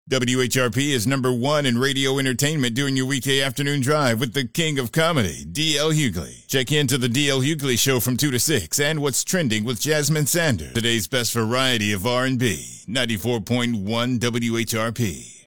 WHRP is number one in radio entertainment during your weekday afternoon drive with the king of comedy, D.L. Hughley. Check into the D.L. Hughley Show from 2 to 6 and What's Trending with Jasmine Sanders. Today's best variety of R&B, 94.1 WHRP.